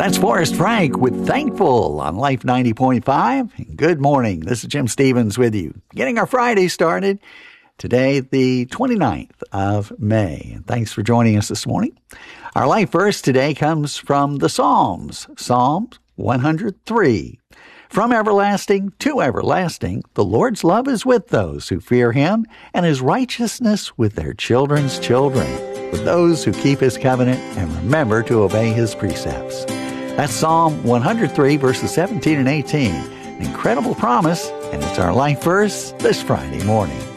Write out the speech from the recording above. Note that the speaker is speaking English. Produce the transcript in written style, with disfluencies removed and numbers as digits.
That's Forrest Frank with Thankful on Life 90.5. Good morning. This is Jim Stevens with you. Getting our Friday started. Today, the 29th of May. And thanks for joining us this morning. Our life verse today comes from the Psalms. Psalms 103. From everlasting to everlasting, the Lord's love is with those who fear him, and his righteousness with their children's children, with those who keep his covenant and remember to obey his precepts. That's Psalm 103, verses 17 and 18. An incredible promise, and it's our life verse this Friday morning.